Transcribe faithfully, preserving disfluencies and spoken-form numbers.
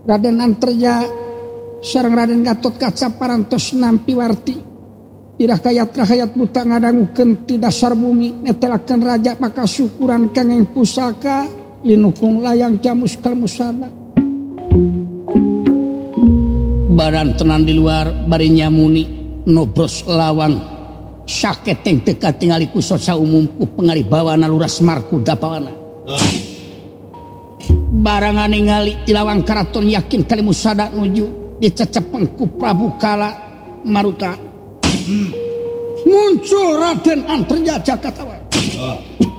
Raden Antarja sareng Raden Gatot Kaca parantos nampi warti irah kayat-rahayat buta ngadangukeun ti dasar bumi netelakeun raja pakasukuran kangeng pusaka linukung layang jamus kalmusana. Baran tenan di luar bari nyamuni nobros lawang saketeng teu katingali ku soca umum ku pangaribawana Luras Markuda pawana. Barangan ningali ti lawang karaton yakin kali musada nuju dicecepeng ku Prabu Kala Maruta. Muncul Raden Antarja Jakatawa.